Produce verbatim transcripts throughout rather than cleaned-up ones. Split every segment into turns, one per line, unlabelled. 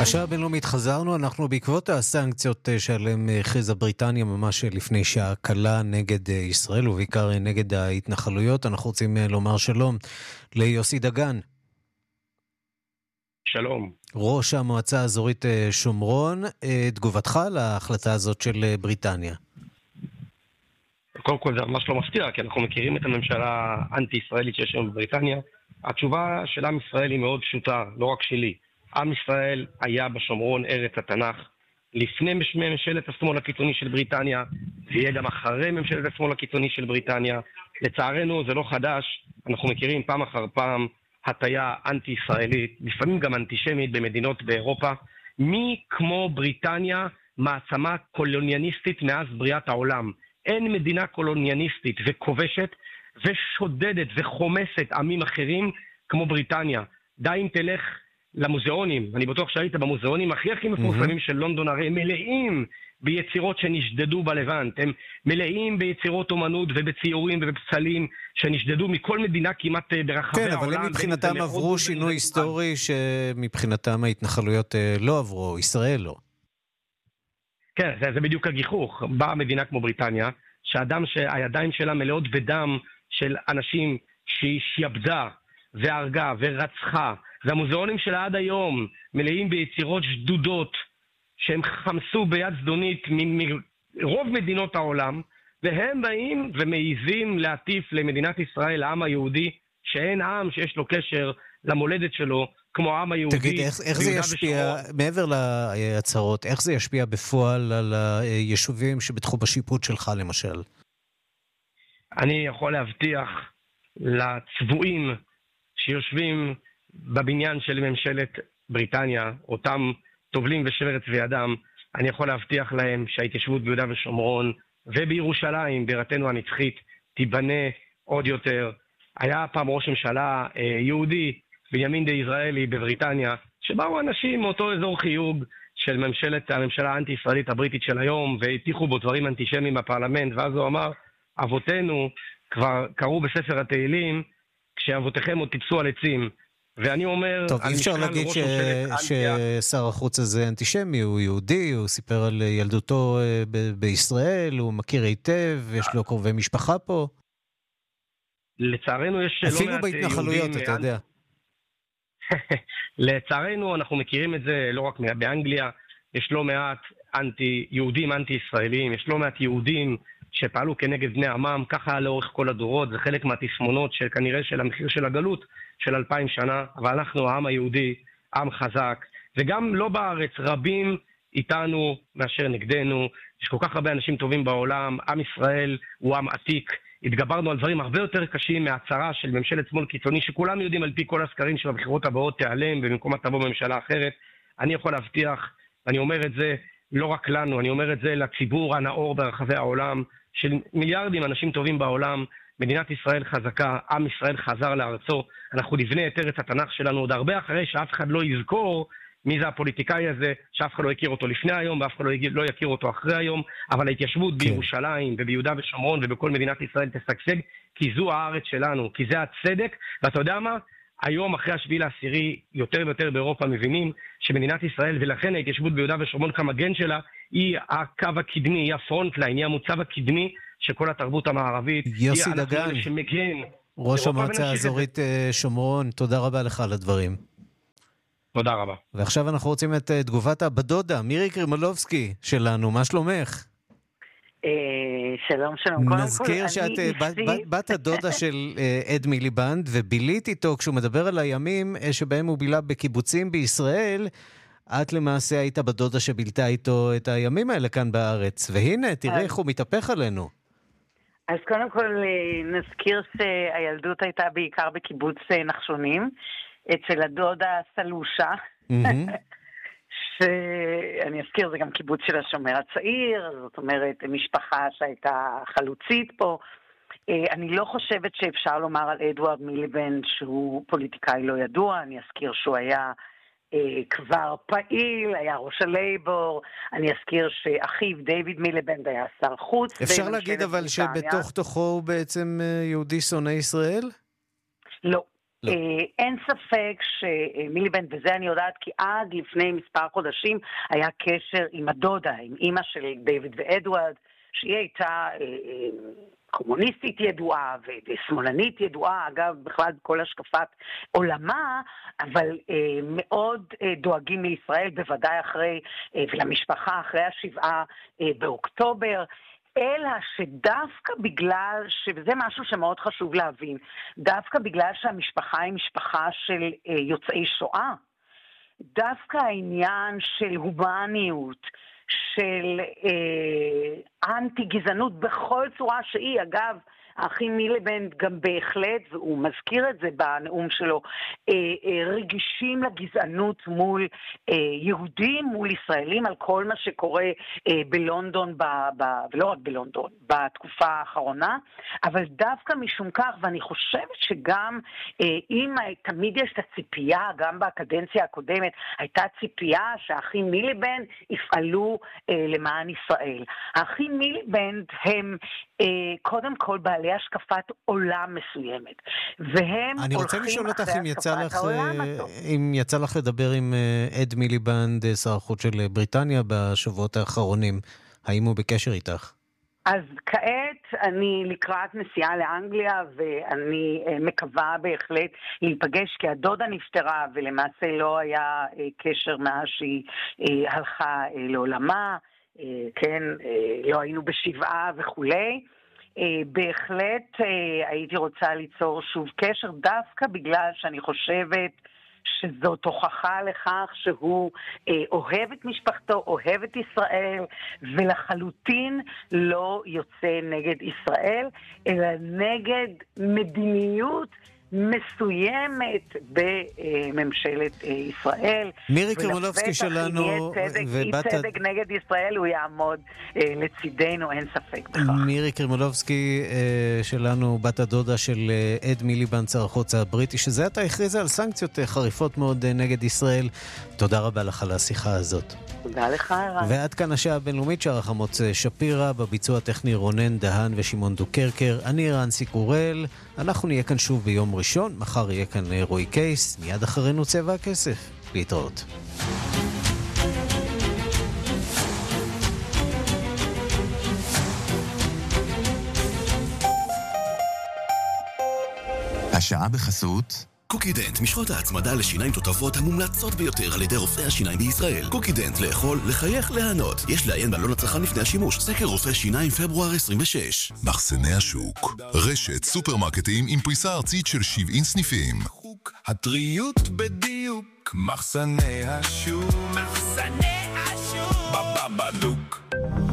השעה הבינלאומית חזרנו, אנחנו בעקבות הסנקציות שעליהם הכריזה בריטניה ממש לפני שעה קלה נגד ישראל ובעיקר נגד ההתנחלויות. אנחנו רוצים לומר שלום ליוסי דגן.
שלום.
ראש המועצה האזורית שומרון, תגובתך להחלטה הזאת של בריטניה.
קודם כל זה ממש לא מפתיע, כי אנחנו מכירים את הממשלה האנטי-ישראלית שיש היום בבריטניה. התשובה של עם ישראל היא מאוד פשוטה, לא רק שלי. עם ישראל היה בשומרון ארץ התנ"ך לפני ממשלת השמאל הקיצוני של בריטניה, ויהיה גם אחרי ממשלת השמאל הקיצוני של בריטניה. לצערנו זה לא חדש, אנחנו מכירים פעם אחר פעם הטיה אנטי-ישראלית, לפעמים גם אנטישמית במדינות באירופה. מי כמו בריטניה מעצמה קולוניאליסטית מאז בריאת העולם. אין מדינה קולוניאליסטית וכובשת ושודדת וחומסת עמים אחרים כמו בריטניה. די אם תלך למוזיאונים, אני בטוח שהיית במוזיאונים הכי הכי מפורסמים של לונדון, הרי הם מלאים ביצירות שנשדדו בלבנט, הם מלאים ביצירות אומנות ובציורים ובפסלים שנשדדו מכל מדינה כמעט ברחבי
העולם. כן, אבל הם מבחינתם עברו שינוי היסטורי שמבחינתם ההתנחלויות לא עברו, ישראל לא.
כן, זה, זה בדיוק הגיחוך. באה מדינה כמו בריטניה, שהאדם שהידיים שלה מלאות בדם של אנשים שהיא שיבדה והרגה ורצחה, והמוזיאונים שלה עד היום מלאים ביצירות שדודות שהם חמסו ביד זדונית מרוב מדינות העולם, והם באים ומעיזים להטיף למדינת ישראל, לעם היהודי, שאין עם שיש לו קשר למולדת שלו כמו העם היהודי.
תגיד, איך, איך זה ישפיע, ושרון. מעבר להצהרות, איך זה ישפיע בפועל על היישובים שבתחום השיפוט שלך למשל?
אני יכול להבטיח לצבועים שיושבים בבניין של ממשלת בריטניה, אותם טובלים ושבר צבי אדם, אני יכול להבטיח להם שההתיישבות ביהודה ושומרון ובירושלים, בירתנו הנצחית, תיבנה עוד יותר. היה פעם ראש ממשלה אה, יהודי, בנימין דיזרעאלי בבריטניה, שבאו אנשים מאותו אזור חיוג של ממשלת, הממשלה האנטי-ישראלית הבריטית של היום, והטיחו בו דברים אנטישמיים בפרלמנט, ואז הוא אמר, אבותינו כבר קראו בספר התהילים, כשאבותיכם עוד טיפסו על עצים. ואני אומר...
טוב, אי אפשר להגיד ש... ששר החוץ הזה אנטישמי, הוא יהודי, הוא סיפר על ילדותו ב- בישראל, הוא מכיר היטב, יש לו קרובי משפחה פה.
לצערנו יש לא מעט
אפילו בהתנחלויות, אתה יודע.
לצערנו אנחנו מכירים את זה לא רק באנגליה, יש לא מעט אנטי, יהודים אנטי-ישראלים, יש לא מעט יהודים שפעלו כנגד בני עמם, ככה לאורך כל הדורות, זה חלק מהתסמונות של כנראה של המחיר של הגלות של אלפיים שנה, אבל אנחנו העם היהודי, עם חזק, וגם לא בארץ, רבים איתנו מאשר נגדנו, יש כל כך הרבה אנשים טובים בעולם, עם ישראל הוא עם עתיק, התגברנו על דברים הרבה יותר קשים מהצהרה של ממשלת שמאל קיצוני, שכולם יודעים על פי כל הסקרים שבבחירות הבאות תיעלם, ובמקומה תבוא ממשלה אחרת. אני יכול להבטיח, אני אומר את זה לא רק לנו, אני אומר את זה לציבור הנאור ברחבי העולם, של מיליארדים אנשים טובים בעולם, מדינת ישראל חזקה, עם ישראל חזר לארצו, אנחנו נבנה את ארץ התנ"ך שלנו עוד הרבה אחרי שאף אחד לא יזכור מי זה הפוליטיקאי הזה, שאף אחד לא יכיר אותו לפני היום, ואף אחד לא יכיר אותו אחרי היום, אבל ההתיישבות כן. בירושלים וביהודה ושומרון ובכל מדינת ישראל תשגשג, כי זו הארץ שלנו, כי זה הצדק, ואתה יודע מה? היום אחרי השביעי לעשירי, יותר ויותר באירופה מבינים שמדינת ישראל, ולכן ההתיישבות ביהודה ושומרון כמגן שלה, היא הקו הקדמי, היא הפרונטליין, היא המוצב הקדמי של כל התרבות המערבית.
יוסי דגן,
שמגן,
ראש המועצה האזורית שומרון, תודה רבה לך על הדברים.
תודה רבה.
ועכשיו אנחנו רוצים את תגובת הבדודה, מירי קרימולובסקי שלנו, מה שלומך?
שלום שלום.
נזכיר שאת בת הדודה של אד מיליבנד, ובילית איתו כשהוא מדבר על הימים שבהם הוא בילה בקיבוצים בישראל, את למעשה היית בדודה שבילתה איתו את הימים האלה כאן בארץ, והנה תראה איך הוא מתהפך עלינו.
אז קודם כל נזכיר שהילדות הייתה בעיקר בקיבוץ נחשונים, אצל הדודה סלושה, שאני אזכיר, זה גם קיבוץ של השומר הצעיר, זאת אומרת, משפחה שהייתה חלוצית פה. אני לא חושבת שאפשר לומר על אדוארד מיליבנד שהוא פוליטיקאי לא ידוע, אני אזכיר שהוא היה כבר פעיל, היה ראש הלייבור, אני אזכיר שאחיו דיוויד מיליבנד היה שר חוץ.
אפשר להגיד אבל שבתוך תוכו הוא בעצם יהודי שונא ישראל?
לא.
לא.
אין ספק שמיליבנד, וזה אני יודעת כי עד לפני מספר חודשים היה קשר עם הדודה, עם אמא של דיוויד ואדוארד, שהיא הייתה קומוניסטית ידועה ושמאלנית ידועה, אגב בכלל כל השקפת עולמה, אבל מאוד דואגים לישראל, בוודאי אחרי, ולמשפחה אחרי השבעה באוקטובר, אלא שדווקא בגלל, שזה משהו שמאוד חשוב להבין, דווקא בגלל שהמשפחה היא משפחה של יוצאי שואה, דווקא העניין של הומניות, של אה, אנטי גזענות בכל צורה שהיא, אגב, האחים מיליבנד גם בהחלט, והוא מזכיר את זה בנאום שלו, אה, אה, רגישים לגזענות מול אה, יהודים, מול ישראלים, על כל מה שקורה אה, בלונדון, ב, ב, ולא רק בלונדון, בתקופה האחרונה, אבל דווקא משום כך, ואני חושבת שגם אה, אם תמיד יש את הציפייה, גם בקדנציה הקודמת, הייתה ציפייה שהאחים מיליבנד יפעלו אה, למען ישראל. האחים מיליבנד הם אה, קודם כל בעלי השקפת עולם מסוימת, והם
אני רוצה לשאול אותך אם יצא לך, אם יצא לך לדבר עם אד מיליבנד, שר החוץ של בריטניה, בשבועות האחרונים, האם הוא בקשר איתך?
אז כעת אני לקראת נסיעה לאנגליה, ואני מקווה בהחלט להיפגש, כי הדודה נפטרה, ולמעשה לא היה קשר מאז שהיא הלכה לעולמה, כן, לא היינו בשבעה וכולי. בהחלט הייתי רוצה ליצור שוב קשר, דווקא בגלל שאני חושבת שזאת הוכחה לכך שהוא אוהב את משפחתו, אוהב את ישראל, ולחלוטין לא יוצא נגד ישראל, אלא נגד מדיניות מסוימת בממשלת ישראל.
מירי קרמולובסקי שלנו,
אי צדק נגד ישראל, הוא יעמוד לצידנו, אין ספק בכך.
מירי קרמולובסקי שלנו, בת הדודה של אד מיליבנד, שר החוץ הבריטי, שזה אתה הכריזה על סנקציות חריפות מאוד נגד ישראל. תודה רבה לך על השיחה הזאת.
תודה לך, ערן.
ועד כאן השעה הבינלאומית, שערך עמוץ שפירא, בביצוע הטכני רונן דהן ושמעון דוקרקר. אני ערן סיקורל, אנחנו נהיה כאן שוב ביום ראשון, מחר יהיה כאן רועי קייס, מיד אחרינו צבע הכסף. להתראות.
השעה בחסות
קוקידנט, משחות ההצמדה לשיניים תותפות המומלצות ביותר על ידי רופאי השיניים בישראל. קוקידנט, לאכול, לחייך, להנות. יש לעיין בעלון הצרכן לפני השימוש. סקר רופאי שיניים פברואר עשרים ושש.
מחסני השוק, רשת סופרמרקטים עם פריסה ארצית של שבעים סניפים.
הטריות בדיוק, מחסני השוק, מחסני השוק, בבבדוק.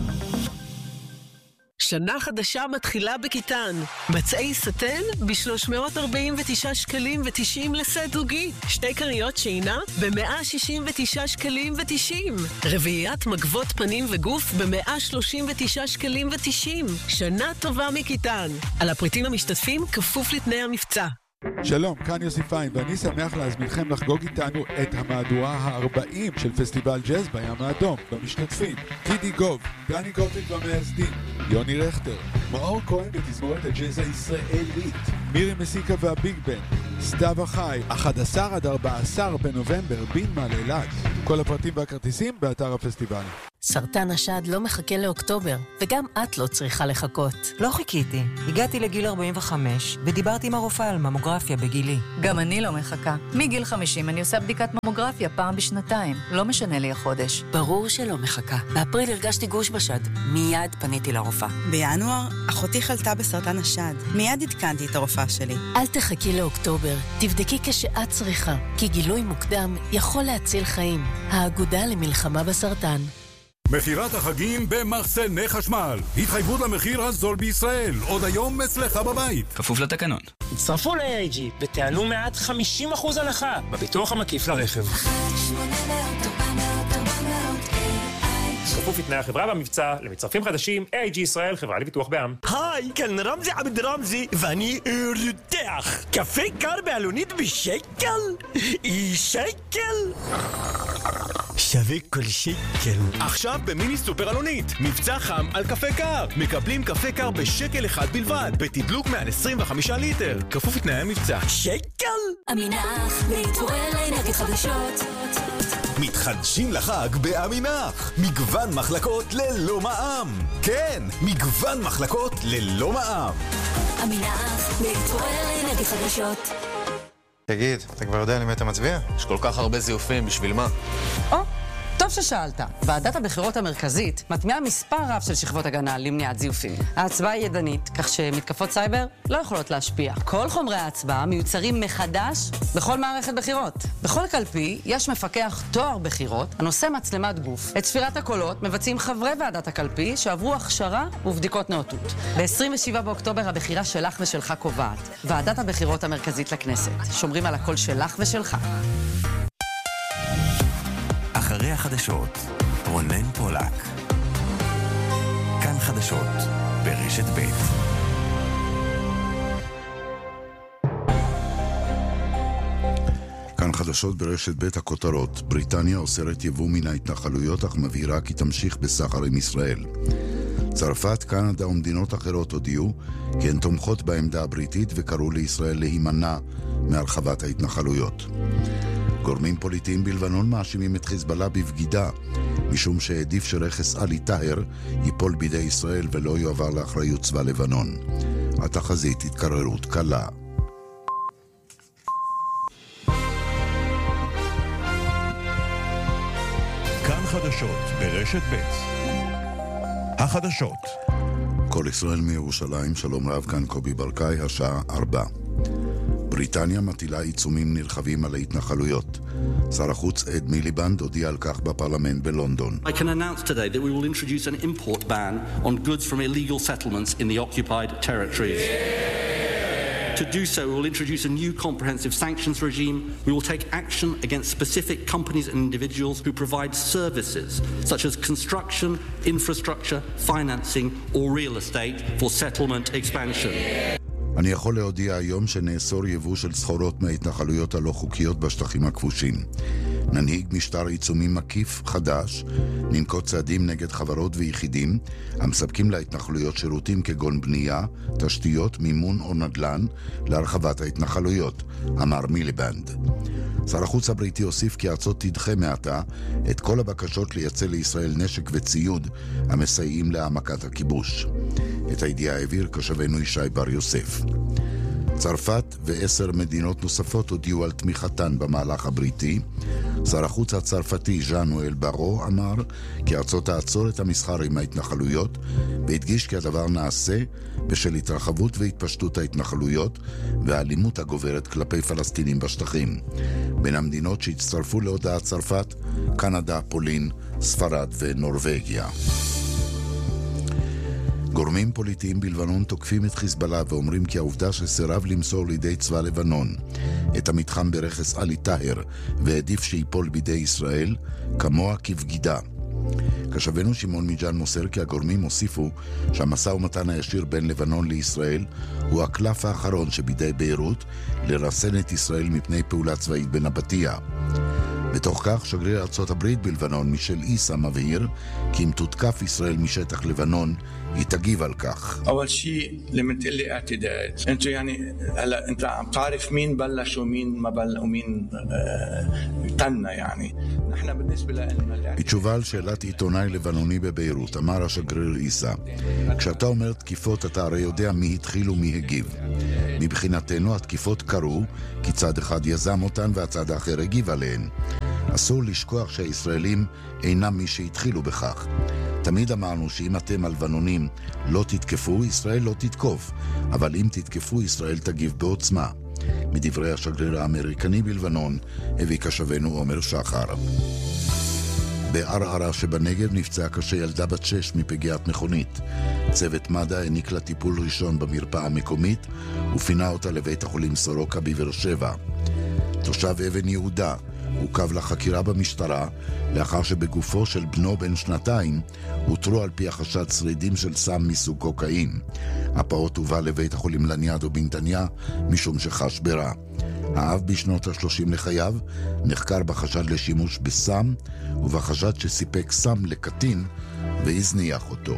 שנה חדשה מתחילה בכיתן. מצעי סטן ב-שלוש מאות ארבעים ותשעה שקלים ותשעים לסט זוגי. שתי קריות שינה ב-מאה שישים ותשעה שקלים ותשעים. רביעיית מגבות פנים וגוף ב-מאה שלושים ותשעה שקלים ותשעים. שנה טובה מכיתן. על הפריטים המשתתפים כפוף לתנאי המבצע.
שלום, כאן יוסי פיין, ואני שמח להזמינכם לחגוג איתנו את המהדורה ה-ארבעים של פסטיבל ג'אז בים האדום. במשתתפים, גידי גוב, דני גוטליב והמייסדים, יוני רכטר, מאור כהן ותזמורת הג'אז הישראלית, מירי מסיקה והביג בן, סתיו החי, אחד עשר עד ארבעה עשר בנובמבר, בינמה לאילת. כל הפרטים והכרטיסים באתר הפסטיבל.
סרטן השד לא מחכה לאוקטובר, וגם את לא צריכה לחכות.
לא חיכיתי. הגעתי לגיל ארבעים וחמש, ודיברתי עם הרופאה על ממוגרפיה בגילי.
גם אני לא מחכה. מגיל חמישים אני עושה בדיקת ממוגרפיה פעם בשנתיים. לא משנה לי החודש.
ברור שלא מחכה. באפריל הרגשתי גוש בשד. מיד פניתי לרופאה.
בינואר, אחותי חלתה בסרטן השד. מיד עדכנתי את הרופאה שלי.
אל תחכי לאוקטובר. תבדקי כשאת צריכה, כי גילוי מוקדם יכול להציל חיים. האגודה למלחמה בסרטן.
מחירת החגים במחסני חשמל. התחייבות למחיר הזול בישראל. עוד היום אצלך בבית.
כפוף לתקנון.
הצטרפו ל-איי איי ג'י ותעלו מעט חמישים אחוז הנחה בביטוח המקיף לרכב. כפוף לתנאי החברה במבצע למצטרפים חדשים. איי איי ג'י ישראל, חברה לביטוח בע"מ.
היי, כאן רמזי עבד רמזי, ואני רותח. קפה קר בעלונית בשקל? שקל? שווה כל שקל.
עכשיו במיני סופר אלונית, מבצע חם על קפה קר. מקבלים קפה קר בשקל אחד בלבד, בתדלוק מעל עשרים וחמישה ליטר. כפוף לתנאי המבצע.
שקל!
עמינח, להתעורר לאנרגיות חדשות.
מתחדשים לחג בעמינח. מגוון מחלקות ללא מע"מ. כן, מגוון מחלקות ללא מע"מ.
עמינח, להתעורר לאנרגיות חדשות.
תגיד, אתה כבר יודע למי אתה מצביע?
יש כל כך הרבה זיופים, בשביל מה?
או, טוב ששאלת. ועדת הבחירות המרכזית מטמיעה מספר רב של שכבות הגנה למניעת זיופים. ההצבעה היא ידנית, כך שמתקפות סייבר לא יכולות להשפיע. כל חומרי ההצבעה מיוצרים מחדש בכל מערכת בחירות. בכל קלפי יש מפקח תואר בחירות הנושא מצלמת גוף. את ספירת הקולות מבצעים חברי ועדת הקלפי שעברו הכשרה ובדיקות נאותות. ב-עשרים ושבעה באוקטובר הבחירה שלך ושלך קובעת. ועדת הבחירות המרכזית לכנסת. שומרים על הקול שלך ושלך.
אחרי החדשות, רונן פולק. כאן חדשות, ברשת ב'.
כאן חדשות ברשת ב' הכותרות. בריטניה אוסרת יבוא מן ההתנחלויות, אך מבהירה כי תמשיך בסחר עם ישראל. צרפת, קנדה ומדינות אחרות הודיעו כי הן תומכות בעמדה הבריטית וקראו לישראל להימנע מהרחבת ההתנחלויות. גורמים פוליטיים בלבנון מאשימים את חיזבאללה בבגידה, משום שהעדיף שרכס עלי טהר ייפול בידי ישראל ולא יועבר לאחריות צבא לבנון. התחזית התקררות קלה.
כאן חדשות ברשת ב'. החדשות.
כל ישראל מירושלים, שלום רב, כאן קובי ברקאי, השעה ארבע. בריטניה מטילה עיצומים נרחבים על ההתנחלויות. שר החוץ אד מיליבנד הודיע על כך בפרלמנט בלונדון.
I can announce today that we will introduce an import ban on goods from illegal settlements in the occupied territories. To do so, we will introduce a new comprehensive sanctions regime. We will take action against specific companies and individuals who provide services such as construction, infrastructure, financing or real estate for settlement expansion.
אני יכול להודיע היום שנאסור יבוא של סחורות מההתנחלויות הלא חוקיות בשטחים הכבושים. ננהיג משטר עיצומים מקיף חדש, ננקוט צעדים נגד חברות ויחידים המספקים להתנחלויות שירותים כגון בנייה, תשתיות, מימון או נדל"ן להרחבת ההתנחלויות, אמר מיליבנד. שר החוץ הבריטי הוסיף כי ארצות תדחה מעתה את כל הבקשות לייצא לישראל נשק וציוד המסייעים להעמקת הכיבוש. את הידיעה העביר כתבנו ישי בר יוסף. צרפת ועשר מדינות נוספות הודיעו על תמיכתן במהלך הבריטי. שר החוץ הצרפתי ז'אן נואל ברו אמר כי ארצות תעצור את המסחר עם ההתנחלויות, והדגיש כי הדבר נעשה בשל התרחבות והתפשטות ההתנחלויות והאלימות הגוברת כלפי פלסטינים בשטחים. בין המדינות שהצטרפו להודעת צרפת, קנדה, פולין, ספרד ונורווגיה. גורמים פוליטיים בלבנון תוקפים את חיזבאללה ואומרים כי העובדה שסירב למסור לידי צבא לבנון את המתחם ברכס עלי טהר והעדיף שיפול בידי ישראל כמוה כבגידה. כתבנו שמעון מיג'אן מוסר כי הגורמים הוסיפו שהמשא ומתן הישיר בין לבנון לישראל הוא הקלף האחרון שבידי ביירות לרסן את ישראל מפני פעולה צבאית בנבטיה. בתוך כך, שגריר ארצות הברית בלבנון מישל איסה מבהיר כי אם תותקף ישראל משטח לבנון, היא תגיב על כך.
أول شيء لما تقول لي اعتداء أنت يعني هلا أنت عم تعرف مين بلش ومين ما بلش ومين تنى يعني نحن بالنسبة لنا.
בתשובה על שאלת עיתונאי לבנוני בביירות, אמר השגריר איסה, כשאתה אומר תקיפות אתה הרי יודע מי התחיל ומי הגיב. מבחינתנו התקיפות קרו כי צד אחד יזם אותן והצד האחר הגיב עליהן. אסור לשכוח שהישראלים אינם מי שהתחילו בכך. תמיד אמרנו שאם אתם הלבנונים לא תתקפו, ישראל לא תתקוף, אבל אם תתקפו, ישראל תגיב בעוצמה. מדברי השגריר האמריקני בלבנון, הביא כתבנו עומר שחר. בערערה שבנגב נפצעה קשה ילדה בת שש מפגיעת מכונית. צוות מד"א העניק לה טיפול ראשון במרפאה המקומית ופינה אותה לבית החולים סורוקה בבאר שבע. תושב אבן יהודה עוכב לחקירה במשטרה לאחר שבגופו של בנו בן שנתיים הותרו על פי החשד שרידים של סם מסוג קוקאין. הפעוט הובא לבית החולים לניאדו בנתניה משום שחש ברע. האב בשנות ה-שלושים לחייו נחקר בחשד לשימוש בסם ובחשד שסיפק סם לקטין והזניח אותו.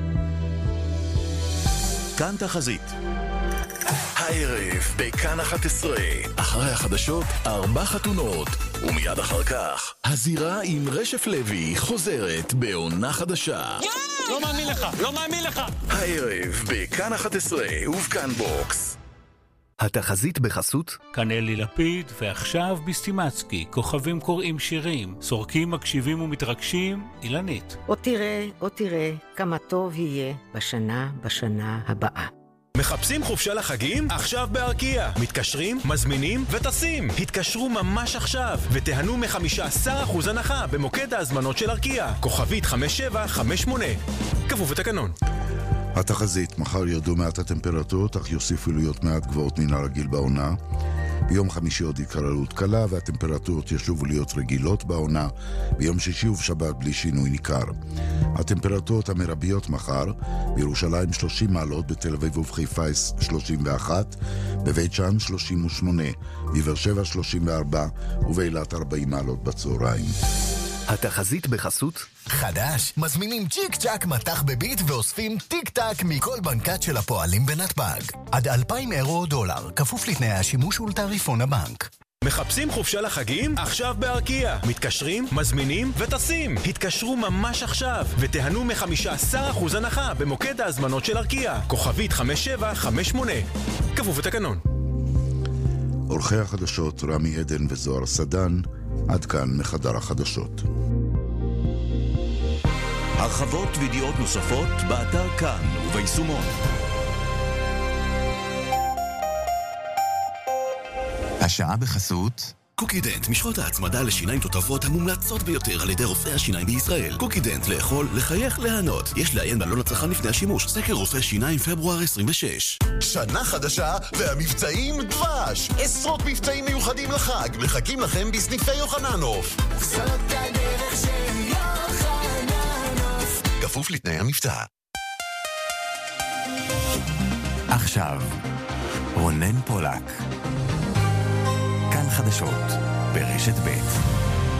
כאן תחזית. הערב בכאן אחת עשרה, אחרי החדשות ארבע חתונות, ומיד אחר כך הזירה עם רשף לוי חוזרת בעונה חדשה.
לא מאמין לך, לא מאמין לך.
הערב בכאן אחת עשרה ובכאן בוקס.
התחזית בחסות
כאן אלי לפיד, ועכשיו בסטימצקי, כוכבים קוראים שירים, סורקים מקשיבים ומתרגשים, אילנית.
או תראה, או תראה, כמה טוב יהיה בשנה, בשנה הבאה.
מחפשים חופשה לחגים? עכשיו בארקיה. מתקשרים, מזמינים וטסים. התקשרו ממש עכשיו ותיהנו מ-חמישה עשר אחוז הנחה במוקד ההזמנות של ארקיה. כוכבית חמש שבע חמש שמונה. כפוף לתקנון.
התחזית, מחר ירדו מעט הטמפרטורות, אך יוסיפו להיות מעט גבוהות מן הרגיל בעונה. ביום חמישי עוד התקררות קלה והטמפרטורות ישובו להיות רגילות בעונה. ביום שישי ובשבת בלי שינוי ניכר. הטמפרטורות המרביות מחר: בירושלים שלושים מעלות, בתל אביב ובחיפה שלושים ואחת, בבית שאן שלושים ושמונה, בבאר שבע שלושים וארבע ובאילת ארבעים מעלות בצהריים.
התחזית בחסות
חדש, מזמינים צ'יק צ'ק מתח בביט ואוספים טיק טק מכל בנקת של הפועלים בנתב"ג. עד אלפיים אירו או דולר, כפוף לתנאי השימוש ולתעריפון הבנק.
מחפשים חופשה לחגים? עכשיו בארקיה. מתקשרים, מזמינים וטסים. התקשרו ממש עכשיו ותיהנו מ-חמישה עשר אחוז הנחה במוקד ההזמנות של ארקיה. כוכבית חמש שבע חמש שמונה. כפוף לתקנון.
עורכי החדשות רמי עדן וזוהר סדן. עד כאן מחדר החדשות.
הרחבות וידיעות נוספות באתר כאן וביישומון.
השעה בחסות
קוקידנט, משחות ההצמדה לשיניים תותבות המומלצות ביותר על ידי רופאי השיניים בישראל. קוקידנט, לאכול, לחייך, להנות. יש לעיין בעלון הצרכן לפני השימוש. סקר רופא שיניים פברואר עשרים ושש.
שנה חדשה והמבצעים דבש. עשרות מבצעים מיוחדים לחג מחכים לכם בסניפי יוחננוף.
זאת הדרך של יוחננוף.
כפוף לתנאי המבצע. עכשיו רונן פולק, כאן חדשות ברשת ב'.